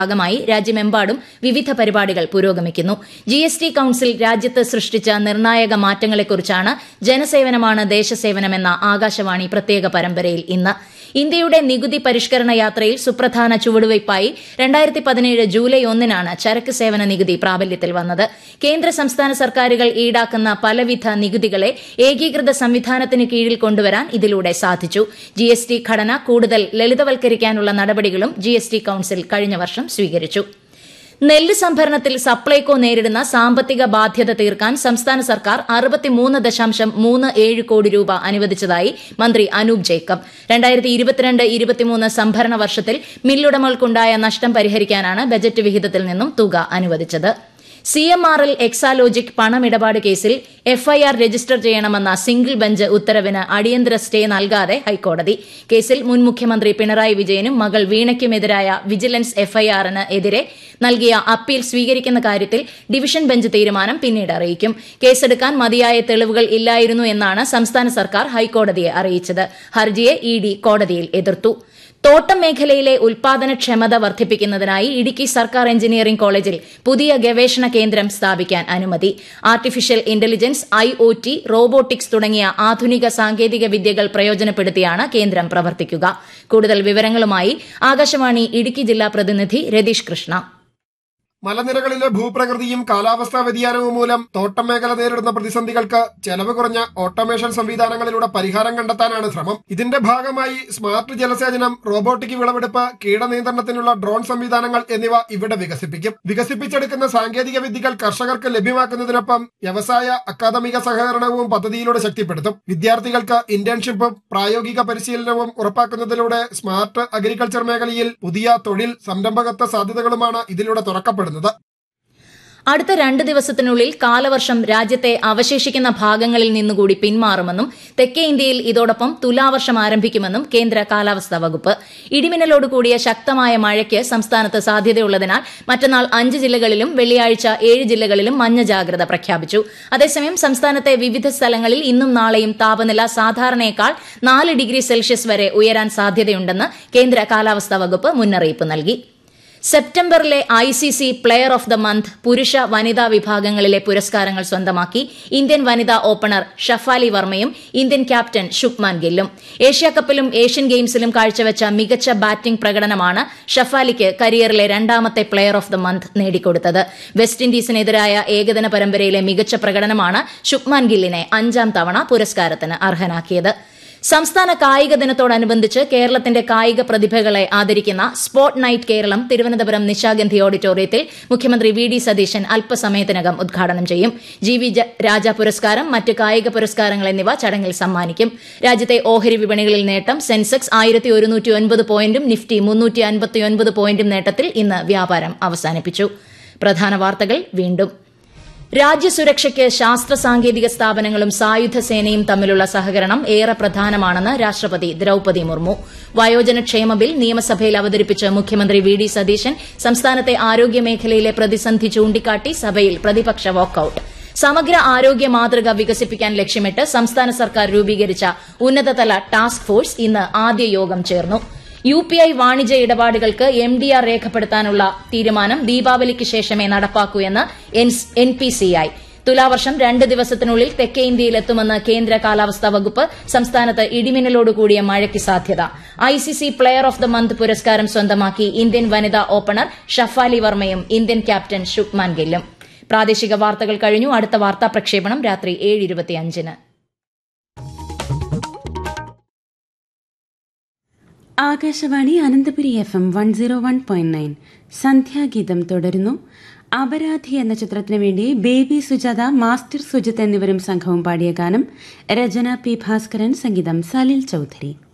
ഭാഗമായി രാജ്യമെമ്പാടും വിവിധ പരിപാടികൾ പുരോഗമിക്കുന്നു. GST കൌൺസിൽ രാജ്യത്ത് സൃഷ്ടിച്ച നിർണായക മാറ്റങ്ങളെക്കുറിച്ചാണ് ജനസേവനമാണ് ദേശസേവനമെന്ന ആകാശവാണി പ്രത്യേക പരമ്പരയിൽ ഇന്ന്. ഇന്ത്യയുടെ നികുതി പരിഷ്കരണ യാത്രയിൽ സുപ്രധാന ചുവടുവയ്പായി 2017 ജൂലൈ 1-നാണ് ചരക്ക് സേവന നികുതി പ്രാബല്യത്തിൽ വന്നത്. കേന്ദ്ര സംസ്ഥാന സർക്കാരുകൾ ഈടാക്കുന്ന പലവിധ നികുതികളെ ഏകീകൃത സംവിധാനത്തിന് കീഴിൽ കൊണ്ടുവരാൻ ഇതിലൂടെ സാധിച്ചു. GST ഘടന കൂടുതൽ ലളിതവൽക്കരിക്കാനുള്ള നടപടികളും GST കൌൺസിൽ കഴിഞ്ഞ വർഷം സ്വീകരിച്ചു. നെല്ല് സംഭരണത്തിൽ സപ്ലൈകോ നേരിടുന്ന സാമ്പത്തിക ബാധ്യത തീർക്കാൻ സംസ്ഥാന സർക്കാർ 63.37 കോടി രൂപ അനുവദിച്ചതായി മന്ത്രി അനൂപ് ജേക്കബ്. 2022-23 സംഭരണ വർഷത്തിൽ മില്ലുടമകൾക്കുണ്ടായ നഷ്ടം പരിഹരിക്കാനാണ് ബജറ്റ് വിഹിതത്തിൽ നിന്നും തുക അനുവദിച്ചത്. CMRL എക്സാലോജിക് പണമിടപാട് കേസിൽ FIR രജിസ്റ്റർ ചെയ്യണമെന്ന സിംഗിൾ ബെഞ്ച് ഉത്തരവിന് അടിയന്തര സ്റ്റേ നൽകാതെ ഹൈക്കോടതി. കേസിൽ മുൻ മുഖ്യമന്ത്രി പിണറായി വിജയനും മകൾ വീണയ്ക്കുമെതിരായ വിജിലൻസ് FIR-ന് എതിരെ നൽകിയ അപ്പീൽ സ്വീകരിക്കുന്ന കാര്യത്തിൽ ഡിവിഷൻ ബെഞ്ച് തീരുമാനം പിന്നീട് അറിയിക്കും. കേസെടുക്കാൻ മതിയായ തെളിവുകൾ ഇല്ലായിരുന്നു എന്നാണ് സംസ്ഥാന സർക്കാർ ഹൈക്കോടതിയെ അറിയിച്ചത്. ഹർജിയെ ED കോടതിയിൽ എതിർത്തു. തോട്ടം മേഖലയിലെ ഉൽപാദനക്ഷമത വർദ്ധിപ്പിക്കുന്നതിനായി ഇടുക്കി സർക്കാർ എഞ്ചിനീയറിംഗ് കോളേജിൽ പുതിയ ഗവേഷണ കേന്ദ്രം സ്ഥാപിക്കാൻ അനുമതി. ആർട്ടിഫിഷ്യൽ ഇന്റലിജൻസ്, IoT, റോബോട്ടിക്സ് തുടങ്ങിയ ആധുനിക സാങ്കേതിക വിദ്യകൾ പ്രയോജനപ്പെടുത്തിയാണ് കേന്ദ്രം പ്രവർത്തിക്കുക. കൂടുതൽ വിവരങ്ങളുമായി ആകാശവാണി ഇടുക്കി ജില്ലാ പ്രതിനിധി രതീഷ് കൃഷ്ണ. മലനിരകളിലെ ഭൂപ്രകൃതിയും കാലാവസ്ഥാ വ്യതിയാനവും മൂലം തോട്ടം മേഖല നേരിടുന്ന പ്രതിസന്ധികൾക്ക് ചെലവ് കുറഞ്ഞ ഓട്ടോമേഷൻ സംവിധാനങ്ങളിലൂടെ പരിഹാരം കണ്ടെത്താനാണ് ശ്രമം. ഇതിന്റെ ഭാഗമായി സ്മാർട്ട് ജലസേചനം, റോബോട്ടിക് വിളവെടുപ്പ്, കീടനിയന്ത്രണത്തിനുള്ള ഡ്രോൺ സംവിധാനങ്ങൾ എന്നിവ ഇവിടെ വികസിപ്പിക്കും. വികസിപ്പിച്ചെടുക്കുന്ന സാങ്കേതിക വിദ്യകൾ കർഷകർക്ക് ലഭ്യമാക്കുന്നതിനൊപ്പം വ്യവസായ അക്കാദമിക സഹകരണവും പദ്ധതിയിലൂടെ ശക്തിപ്പെടുത്തും. വിദ്യാർത്ഥികൾക്ക് ഇന്റേൺഷിപ്പും പ്രായോഗിക പരിശീലനവും ഉറപ്പാക്കുന്നതിലൂടെ സ്മാർട്ട് അഗ്രികൾച്ചർ മേഖലയിൽ പുതിയ തൊഴിൽ സംരംഭകത്വ സാധ്യതകളുമാണ് ഇതിലൂടെ തുറക്കപ്പെടുന്നത്. അടുത്ത 2 ദിവസത്തിനുള്ളിൽ കാലവർഷം രാജ്യത്തെ അവശേഷിക്കുന്ന ഭാഗങ്ങളിൽ നിന്നുകൂടി പിന്മാറുമെന്നും തെക്കേ ഇന്ത്യയിൽ ഇതോടൊപ്പം തുലാവർഷം ആരംഭിക്കുമെന്നും കേന്ദ്ര കാലാവസ്ഥാ വകുപ്പ്. ഇടിമിന്നലോടുകൂടിയ ശക്തമായ മഴയ്ക്ക് സംസ്ഥാനത്ത് സാധ്യതയുള്ളതിനാൽ മറ്റന്നാൾ 5 ജില്ലകളിലും വെള്ളിയാഴ്ച 7 ജില്ലകളിലും മഞ്ഞ ജാഗ്രത പ്രഖ്യാപിച്ചു. അതേസമയം സംസ്ഥാനത്തെ വിവിധ സ്ഥലങ്ങളിൽ ഇന്നും നാളെയും താപനില സാധാരണയേക്കാൾ 4 ഡിഗ്രി സെൽഷ്യസ് വരെ ഉയരാൻ സാധ്യതയുണ്ടെന്ന് കേന്ദ്ര കാലാവസ്ഥാ വകുപ്പ് മുന്നറിയിപ്പ് നൽകി. സെപ്റ്റംബറിലെ ICC player of the month പുരുഷ വനിതാ വിഭാഗങ്ങളിലെ പുരസ്കാരങ്ങൾ സ്വന്തമാക്കി ഇന്ത്യൻ വനിതാ opener Shafali വർമ്മയും Indian captain Shubman ഗില്ലും. ഏഷ്യാകപ്പിലും Asian ഗെയിംസിലും കാഴ്ചവെച്ച മികച്ച ബാറ്റിംഗ് പ്രകടനമാണ് ഷഫാലിക്ക് കരിയറിലെ 2ാമത്തെ പ്ലെയർ ഓഫ് ദ മന്ത് നേടിക്കൊടുത്തത്. വെസ്റ്റ് ഇൻഡീസിനെതിരായ ഏകദിന പരമ്പരയിലെ മികച്ച പ്രകടനമാണ് ശുഭ്മാൻ ഗില്ലിനെ 5ാം തവണ പുരസ്കാരത്തിന് അർഹനാക്കിയത്. സംസ്ഥാന കായിക ദിനത്തോടനുബന്ധിച്ച് കേരളത്തിന്റെ കായിക പ്രതിഭകളെ ആദരിക്കുന്ന സ്പോർട് നൈറ്റ് കേരളം തിരുവനന്തപുരം നിശാഗന്ധി ഓഡിറ്റോറിയത്തിൽ മുഖ്യമന്ത്രി VD സതീശൻ അല്പസമയത്തിനകം ഉദ്ഘാടനം ചെയ്യും. GV രാജ പുരസ്കാരം, മറ്റ് കായിക പുരസ്കാരങ്ങൾ എന്നിവ ചടങ്ങിൽ സമ്മാനിക്കും. രാജ്യത്തെ ഓഹരി വിപണികളിൽ നേട്ടം. സെൻസെക്സ് 1109 പോയിന്റും നിഫ്റ്റി 359 പോയിന്റും നേട്ടത്തിൽ ഇന്ന് വ്യാപാരം അവസാനിപ്പിച്ചു. പ്രധാന വാർത്തകൾ വീണ്ടും. രാജ്യസുരക്ഷയ്ക്ക് ശാസ്ത്ര സാങ്കേതിക സ്ഥാപനങ്ങളും സായുധ സേനയും തമ്മിലുള്ള സഹകരണം ഏറെ പ്രധാനമാണെന്ന് രാഷ്ട്രപതി ദ്രൌപദി മുർമു. വയോജനക്ഷേമ ബിൽ നിയമസഭയിൽ അവതരിപ്പിച്ച് മുഖ്യമന്ത്രി VD സതീശൻ സംസ്ഥാനത്തെ ആരോഗ്യമേഖലയിലെ പ്രതിസന്ധി ചൂണ്ടിക്കാട്ടി സഭയിൽ പ്രതിപക്ഷ വാക്കൌട്ട്. സമഗ്ര ആരോഗ്യ മാതൃക വികസിപ്പിക്കാൻ ലക്ഷ്യമിട്ട് സംസ്ഥാന സർക്കാർ രൂപീകരിച്ച ഉന്നതതല ടാസ്ക് ഫോഴ്സ് ഇന്ന് ആദ്യ യോഗം ചേർന്നു. UPI വാണിജ്യ ഇടപാടുകൾക്ക് MDR രേഖപ്പെടുത്താനുള്ള തീരുമാനം ദീപാവലിക്ക് ശേഷമേ നടപ്പാക്കൂ എന്ന് NPCI. തുലാവർഷം 2 ദിവസത്തിനുള്ളിൽ തെക്കേ ഇന്ത്യയിലെത്തുമെന്ന് കേന്ദ്ര കാലാവസ്ഥാ വകുപ്പ്. സംസ്ഥാനത്ത് ഇടിമിന്നലോടുകൂടിയ മഴയ്ക്ക് സാധ്യത. ICC player of the month പുരസ്കാരം സ്വന്തമാക്കി ഇന്ത്യൻ വനിതാ opener Shafali വർമ്മയും Indian captain Shubman ഗില്ലും. പ്രാദേശിക വാർത്തകൾ കഴിഞ്ഞു. അടുത്ത വാർത്താ പ്രക്ഷേപണം രാത്രി 7:25-ന്. ആകാശവാണി അനന്തപുരി FM 101.9 സന്ധ്യാഗീതം തുടരുന്നു. അപരാധി എന്ന ചിത്രത്തിനു വേണ്ടി ബേബി സുജാത, മാസ്റ്റർ സുജിത്ത് എന്നിവരും സംഘവും പാടിയ ഗാനം. രചന P. ഭാസ്കരൻ, സംഗീതം സലിൽ ചൌധരി.